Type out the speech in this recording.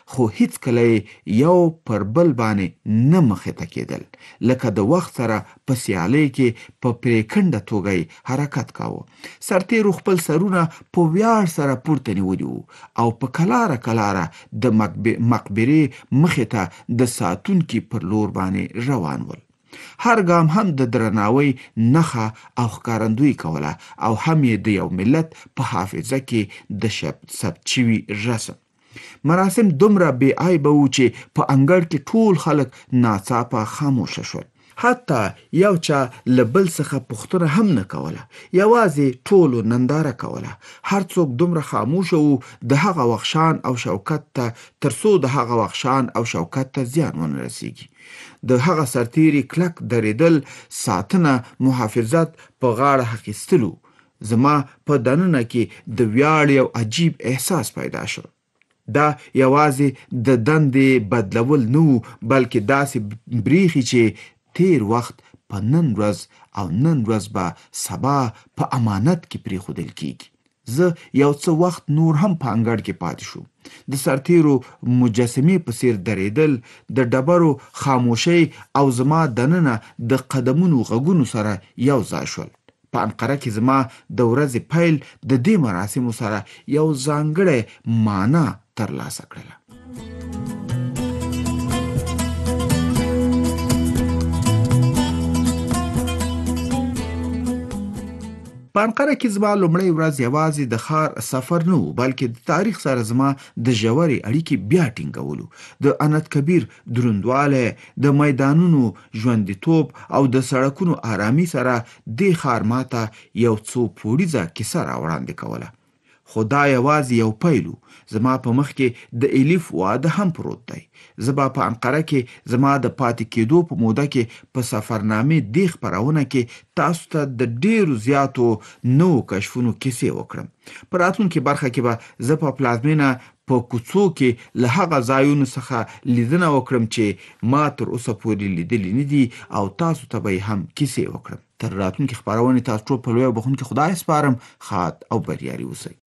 خو هیڅکله یې یو پر بل باندې نه مخې ته کېدل، لکه د وخت سره په سیالۍ کې په پرېکنده توګه یې حرکت کاوه. سرتېرو خپل سرونه په ویاړ سره پورته نیولي وو او په کلاره د مقبرې مخې ته د ساتونکي پر لور باندې روان ول. هر ګام هم د درناوي نښه او ښکارندویي کوله او هم یې د یو ملت په حافظه کې د ثبت شوي رسم. مراسم دومره بې عیبه وو چې په انګړ کې ټول خلک ناڅاپه خاموشه شول. حتی یو چا له بل څخه پوښتنه هم نه کوله، یوازې ټولو ننداره کوله. هر څوک دومره خاموشه وو د هغه وخت شان او شوکت ته، تر څو د هغه وخت شان او شوکت ته زیان ونه رسیږي. د هغه سرتېري کلک درېدل، ساتنه، محافظت په غاړه اخیستلو زما په دننه کې د ویاړ یو عجیب احساس پیدا شو. دا یوازې د دندې بدلول نه وو، بلکې داسې بریښي چې تیر وخت په نن ورځ او نن ورځ به سبا په امانت کې پرېښودل کیږي. زه یو څه وخت نور هم په انګړ کې پاتې شوم. د سرتېرو مجسمې په څیر درېدل، د ډبرو خاموشۍ او زما دننه د قدمونو غږونو سره یو ځای شول. په انقره کې زما د ورځې پیل د دې مراسمو سره یو ځانګړی معنا ترلاسه کړله. په انقره کې زما لومړۍ ورځ یوازې د ښار سفر نه و، بلکې د تاریخ سره زما د ژورې اړیکې بیا ټینګولو. د انت کبیر دروندوالی، د میدانونو ژوندیتوب او د سړکونو آرامي سره دې ښار ماته یو څو پوړیزه کیسه راوړاندې کوله. خو دا یوازې یو پیل و. زما په مخ کې د الیف واده هم پروت دی. زه به په انقره کې زما د پاتې کېدو په موده کې په سفرنامې دې خپرونه کې تاسو ته د ډېرو زیاتو نوو کشفونو کیسې وکړم. په راتلونکې برخه کې به زه په پلازمینه په کوڅو کې له هغه ځایونو څخه لیدنه وکړم چې ما تر اوسه پورې لیدلي نه دي او تاسو ته به یې هم کیسې وکړم. تر راتلونکې خپرونې تاسو ټول په لوی او بخښونکي خدای سپارم. ښاد او بریالي اوسئ.